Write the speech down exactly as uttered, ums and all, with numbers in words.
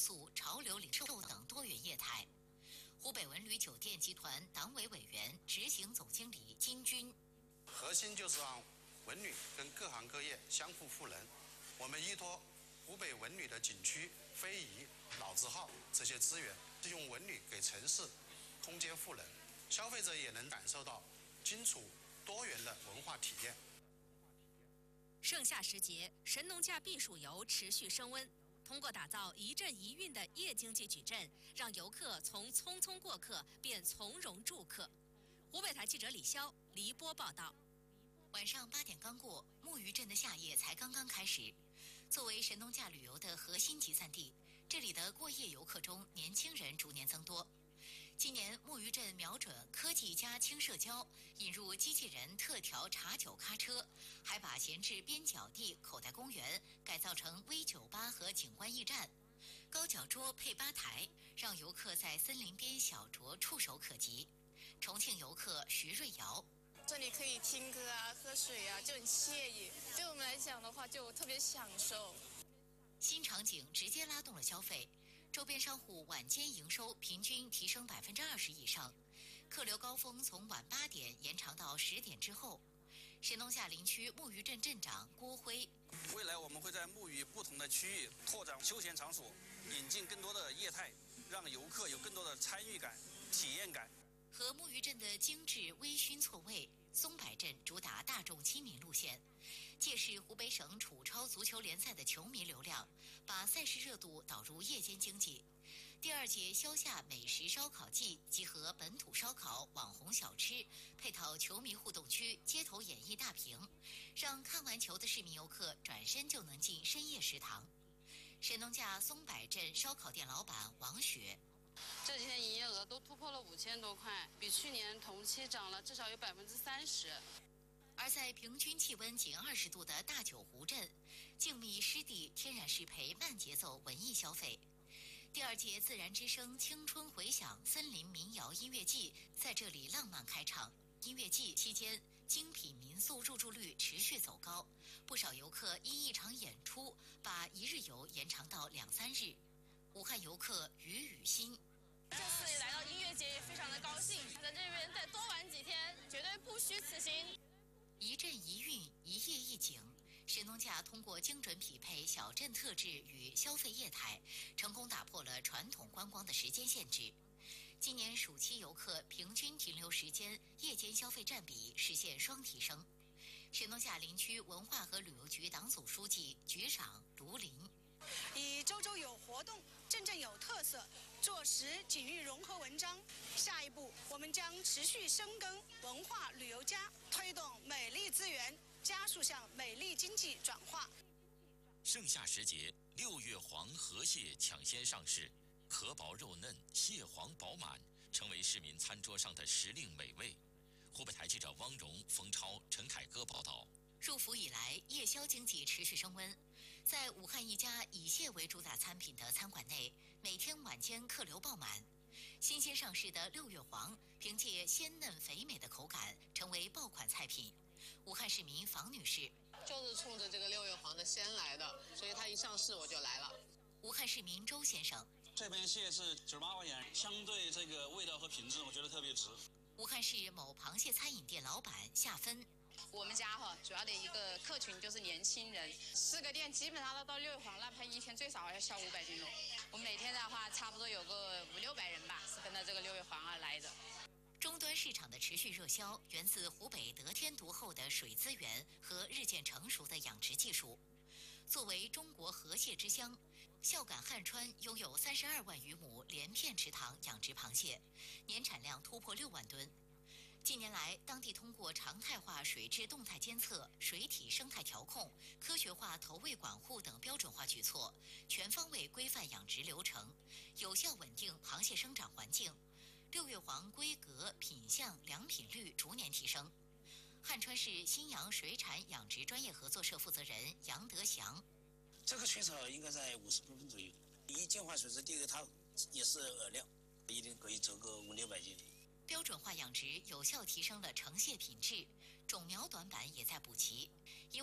宿、潮流零售等多元业态。湖北文旅酒店集团党委委员、执行总经理金军， 核心就是让文旅跟各行各业相互赋能。我们依托湖北文旅的景区、非遗、老字号这些资源，用文旅给城市空间赋能，消费者也能感受到荆楚多元的文化体验。 盛夏时节，神农架避暑游持续升温。通过打造一镇一韵的夜经济矩阵，让游客从匆匆过客变从容住客。湖北台记者李潇、黎波报道。 晚上八点刚过，木鱼镇的夏夜才刚刚开始。作为神农架旅游的核心集散地，这里的过夜游客中，年轻人逐年增多。今年木鱼镇瞄准科技加轻社交，引入机器人特调茶酒咖车，还把闲置边角地、口袋公园改造成微酒吧和景观驿站，高脚桌配吧台，让游客在森林边小酌触手可及。重庆游客徐瑞瑶， 这里可以听歌啊、喝水啊，就很惬意。对我们来讲的话，就特别享受。 新场景直接拉动了消费。周边商户晚间营收平均提升百分之二十以上，客流高峰从晚八点延长到十点之后。神农架林区木鱼镇镇长郭辉， 未来我们会在木鱼不同的区域拓展休闲场所，引进更多的业态，让游客有更多的参与感、体验感。 和木鱼镇的精致微醺错位，松柏镇主打大众亲民路线，借势湖北省楚超足球联赛的球迷流量，把赛事热度导入夜间经济。第二届消夏美食烧烤季集合本土烧烤、网红小吃，配套球迷互动区、街头演绎大屏，让看完球的市民游客转身就能进深夜食堂。神农架松柏镇烧烤店老板王雪， 这几天营业额都突破了五千多块，比去年同期涨了至少有百分之三十。 而在平均气温仅二十度的大九湖镇，静谧湿地天然适配慢节奏文艺消费。第二届自然之声青春回响森林民谣音乐季在这里浪漫开场。音乐季期间，精品民宿入住率持续走高，不少游客因一场演出把一日游延长到两三日。武汉游客于雨欣， 这次来到音乐节也非常的高兴，在这边再多玩几天，绝对不虚此行。 一镇一韵，一夜一景。神农架通过精准匹配小镇特质与消费业态，成功打破了传统观光的时间限制。今年暑期游客平均停留时间、夜间消费占比实现双提升。神农架林区文化和旅游局党组书记、局长卢林， 以周周有活动、镇镇有特色，做实景域融合文章。下一步，我们将持续深耕文化旅游加，推动美丽资源，加速向美丽经济转化。 盛夏时节，六月黄河蟹抢先上市，壳薄肉嫩，蟹黄饱满，成为市民餐桌上的时令美味。湖北台记者汪荣、冯超、陈凯歌报道。 入伏以来，夜宵经济持续升温。在武汉一家以蟹为主打餐品的餐馆内，每天晚间客流爆满。新鲜上市的六月黄，凭借鲜嫩肥美的口感，成为爆款菜品。武汉市民房女士， 就是冲着这个六月黄的鲜来的，所以它一上市我就来了。 武汉市民周先生， 这边蟹是九十八块钱，相对这个味道和品质，我觉得特别值。 武汉市某螃蟹餐饮店老板夏芬， 我们家哈主要的一个客群就是年轻人，四个店基本上都到六月黄那盘一天最少要销五百斤肉。我们每天的话差不多有个五六百人吧，是跟着这个六月黄而来的。 终端市场的持续热销，源自湖北得天独厚的水资源和日渐成熟的养殖技术。作为中国河蟹之乡，孝感汉川拥有三十二万余亩连片池塘养殖螃蟹，年产量突破六万吨。近年来，当地通过常态化水质动态监测、水体生态调控、科学化投喂管护等标准化举措，全方位规范养殖流程，有效稳定螃蟹生长环境。六月黄规格、品相、良品率逐年提升。汉川市新阳水产养殖专业合作社负责人杨德祥， 这个缺少应该在五十部分左右。一净化水质，第一个它也是饵料，一定可以走个五六百斤。 标准化养殖有效提升了成蟹品质，种苗短板也在补齐。以